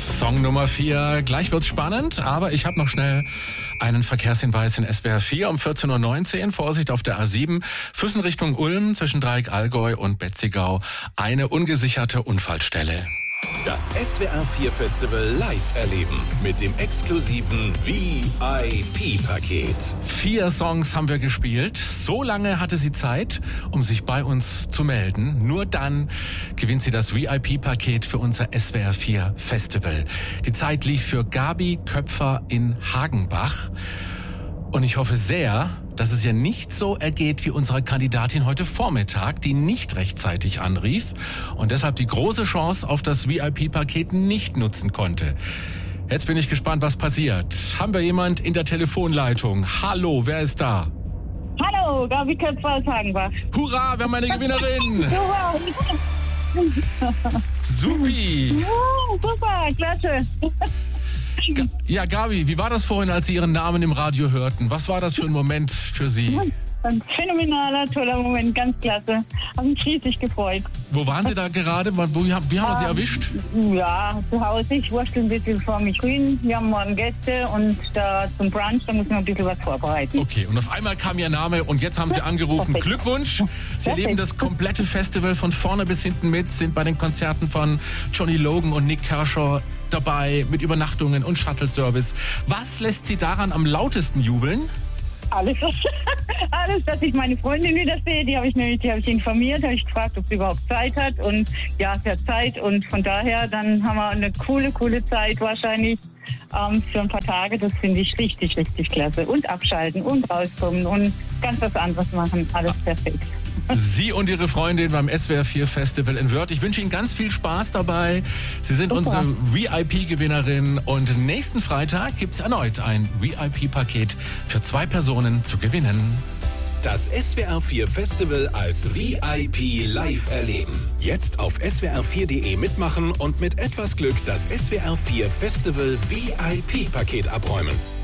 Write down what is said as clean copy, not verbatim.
Song Nummer 4. Gleich wird's spannend, aber ich habe noch schnell einen Verkehrshinweis in SWR 4 um 14.19 Uhr. Vorsicht auf der A7, Füssen Richtung Ulm zwischen Dreieck Allgäu und Betzigau. Eine ungesicherte Unfallstelle. Das SWR 4 Festival live erleben mit dem exklusiven VIP-Paket. 4 Songs haben wir gespielt. So lange hatte sie Zeit, um sich bei uns zu melden. Nur dann gewinnt sie das VIP-Paket für unser SWR 4 Festival. Die Zeit lief für Gabi Köpfer in Hagenbach. Und ich hoffe sehr, dass es ihr nicht so ergeht wie unserer Kandidatin heute Vormittag, die nicht rechtzeitig anrief und deshalb die große Chance auf das VIP-Paket nicht nutzen konnte. Jetzt bin ich gespannt, was passiert. Haben wir jemand in der Telefonleitung? Hallo, wer ist da? Hallo, Gabi Köpfer aus Hagenbach. Hurra, wir haben eine Gewinnerin! Supi! Super, klasse. Ja, Gabi, wie war das vorhin, als Sie Ihren Namen im Radio hörten? Was war das für ein Moment für Sie? Ein phänomenaler, toller Moment, ganz klasse. Hab mich riesig gefreut. Wo waren Sie da gerade? Wie haben wir Sie erwischt? Ja, zu Hause. Ich wurschtel ein bisschen vor mich hin. Wir haben morgen Gäste und da zum Brunch, da müssen wir ein bisschen was vorbereiten. Okay, und auf einmal kam Ihr Name und jetzt haben Sie angerufen. Perfekt. Glückwunsch! Sie erleben das komplette Festival von vorne bis hinten mit, sind bei den Konzerten von Johnny Logan und Nick Kershaw dabei mit Übernachtungen und Shuttle-Service. Was lässt Sie daran am lautesten jubeln? Alles, dass ich meine Freundin wieder sehe, die habe ich informiert, habe ich gefragt, ob sie überhaupt Zeit hat und ja, sie hat Zeit und von daher, dann haben wir eine coole Zeit wahrscheinlich für ein paar Tage, das finde ich richtig klasse und abschalten und rauskommen und ganz was anderes machen, alles perfekt. Sie und Ihre Freundin beim SWR 4 Festival in Wörth. Ich wünsche Ihnen ganz viel Spaß dabei. Sie sind unsere VIP-Gewinnerin und nächsten Freitag gibt es erneut ein VIP-Paket für 2 Personen zu gewinnen. Das SWR 4 Festival als VIP live erleben. Jetzt auf swr4.de mitmachen und mit etwas Glück das SWR 4 Festival VIP-Paket abräumen.